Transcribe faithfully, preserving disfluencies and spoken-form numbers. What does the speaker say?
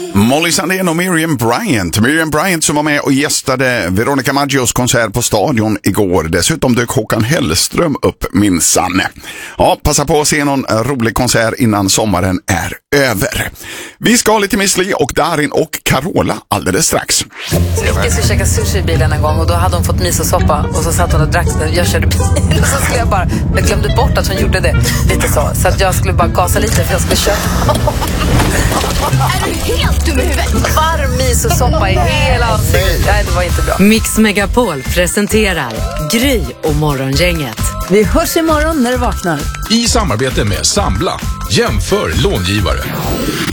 Molly Sandén och Miriam Bryant. Miriam Bryant som var med och gästade Veronica Maggios konsert på Stadion igår. Dessutom dök Håkan Hellström upp minsann. Ja, passa på att se någon rolig konsert innan sommaren är över. Vi ska ha lite Miss Li och Darin och Carola alldeles strax. Jag skulle käka sushi i bilen en gång och då hade hon fått misosoppa och så satt hon och drack den. Jag körde bil och så skulle jag bara, jag glömde bort att hon gjorde det lite så. Så att jag skulle bara gasa lite för jag skulle köra. Är du helt dum i huvudet? Varm misosoppa i hela ansiktet. Nej, det var inte bra. Mix Megapol presenterar Gry och Morgongänget. Vi hörs imorgon när du vaknar. I samarbete med Sambla. Jämför långivare.